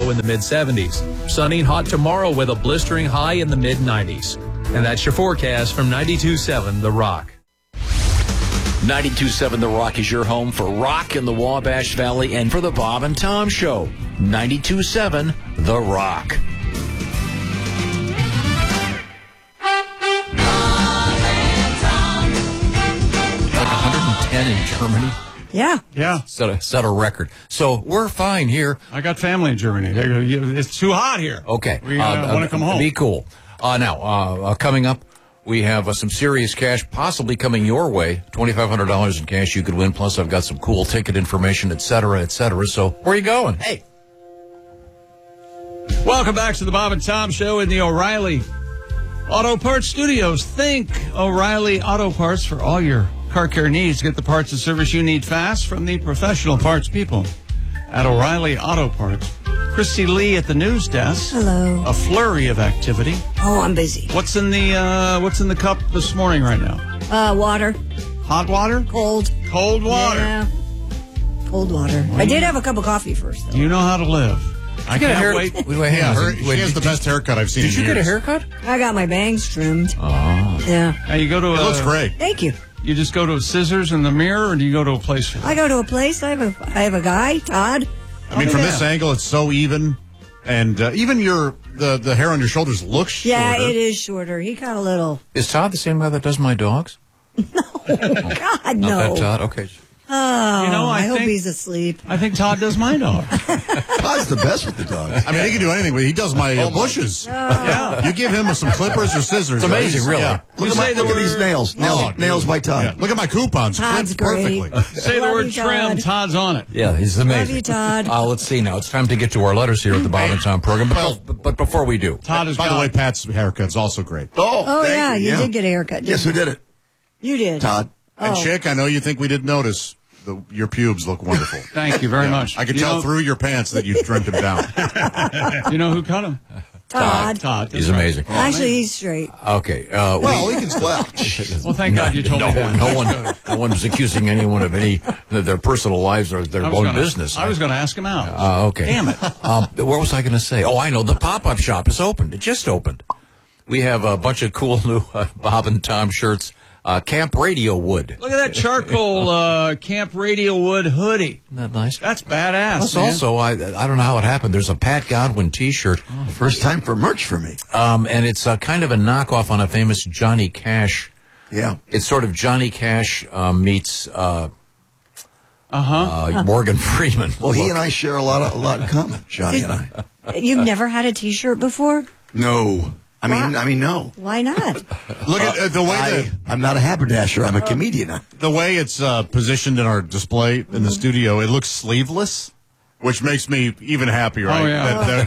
low in the mid-70s. Sunny and hot tomorrow with a blistering high in the mid-90s. And that's your forecast from 92.7 The Rock. 92.7 The Rock is your home for rock in the Wabash Valley and for the Bob and Tom Show. 92.7 The Rock. Like 110 in Germany. Yeah. Set a record. So we're fine here. I got family in Germany. It's too hot here. Okay. We want to come home. Be cool. Now, coming up, we have some serious cash possibly coming your way. $2,500 in cash you could win. Plus, I've got some cool ticket information, et cetera, et cetera. So where are you going? Hey. Welcome back to the Bob and Tom Show in the O'Reilly Auto Parts Studios. Think O'Reilly Auto Parts for all your car care needs. Get the parts and service you need fast from the professional parts people at O'Reilly Auto Parts. Christy Lee at the news desk. Hello. A flurry of activity. Oh, I'm busy. What's in the cup this morning right now? Water. Hot water? Cold. Cold water. Yeah. Cold water. I did have a cup of coffee first, though. You know how to live. I can't wait. She has the best haircut I've seen in years. Did you get a haircut? I got my bangs trimmed. Oh. Yeah. Now you go to It looks great. Thank you. You just go to scissors in the mirror, or do you go to a place for that? I go to a place. I have a guy, Todd. I mean, from this angle, it's so even. And even the hair on your shoulders looks shorter. Yeah, it is shorter. He got a little. Is Todd the same guy that does my dogs? God, no. Not that Todd? Okay. Oh, You know, I hope think- he's asleep. I think Todd does my dog. Todd's the best with the dogs. I mean, he can do anything, but he does my bushes. Yeah. You give him some clippers or scissors. It's amazing, really. Yeah. Look at these nails. Nails by Todd. Yeah. Look at my coupons. Todd's Clipped great. perfectly. Say the Love word you, trim, Todd. Todd's on it. Yeah, he's amazing. Love you, Todd. Let's see now. It's time to get to our letters here at the Bob and Tom program. But before we do, Todd has By got the way, Pat's haircut's also great. Oh, thank yeah, you did get a haircut. Yes, who did it? You did. Todd. And Chick, I know you think we didn't notice. Your pubes look wonderful. Thank you very much. I could tell through your pants that you trimmed them down. You know who cut him? Todd. Todd. he's amazing. Actually, he's straight. Okay. Well, he can slouch. Well, thank God you told me that. No one is accusing anyone of their personal lives or their own business. I was going to ask him out. Okay. Damn it. What was I going to say? Oh, I know. The pop-up shop is opened. It just opened. We have a bunch of cool new Bob and Tom shirts. Camp Radio Wood. Look at that charcoal Camp Radio Wood hoodie. Isn't that nice? That's badass. Plus, man. also, I don't know how it happened. There's a Pat Godwin T-shirt. First time for merch for me. And it's kind of a knockoff on a famous Johnny Cash. Yeah. It's sort of Johnny Cash meets Morgan Freeman. Well, he and I share a lot in common, Johnny and I. You've never had a T-shirt before? No. I mean, no. Why not? Look at the way I'm not a haberdasher. I'm a comedian. the way it's positioned in our display in the studio. It looks sleeveless, which makes me even happier. Oh, yeah.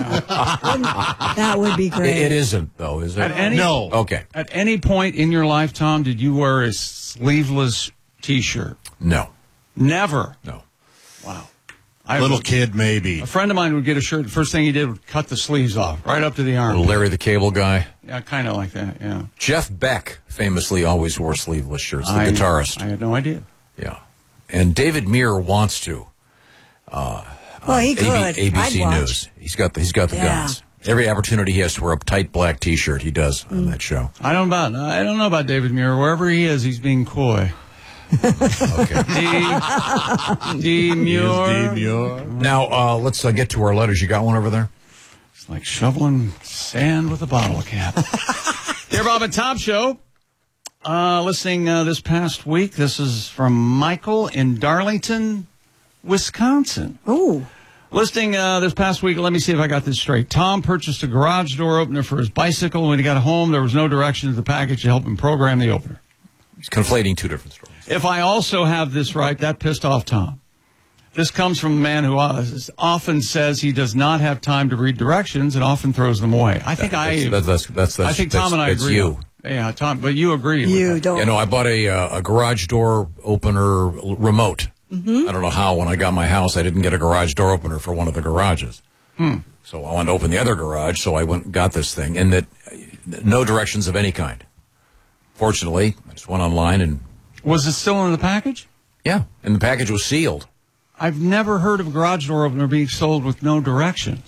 That would be great. It isn't, though, is it? No. Okay. At any point in your life, Tom, did you wear a sleeveless T-shirt? No. Never. No. Wow. Little kid, maybe. A friend of mine would get a shirt. The first thing he did was cut the sleeves off, right up to the arm. Larry the Cable Guy. Yeah, kind of like that, yeah. Jeff Beck famously always wore sleeveless shirts, the guitarist. I had no idea. Yeah. And David Muir wants to. Well, he could. ABC I'd watch. News. He's got the guns. Every opportunity he has to wear a tight black T-shirt, he does on that show. I don't know about David Muir. Wherever he is, he's being coy. Okay. D. Muir. Now, let's get to our letters. You got one over there? It's like shoveling sand with a bottle cap. Dear Bob and Tom Show. Listening this past week. This is from Michael in Darlington, Wisconsin. Oh. Listening this past week, let me see if I got this straight. Tom purchased a garage door opener for his bicycle. When he got home, there was no direction to the package to help him program the opener. He's conflating two different stories. If I also have this right, that pissed off Tom. This comes from a man who often says he does not have time to read directions and often throws them away. I think I think Tom and I agree. You. Yeah, Tom, but you agree. You with that. don't. You know, I bought a garage door opener remote. I don't know how. When I got my house, I didn't get a garage door opener for one of the garages. So I wanted to open the other garage, so I went and got this thing, and no directions of any kind. Fortunately, I just went online and... Was it still in the package? Yeah, and the package was sealed. I've never heard of a garage door opener being sold with no directions.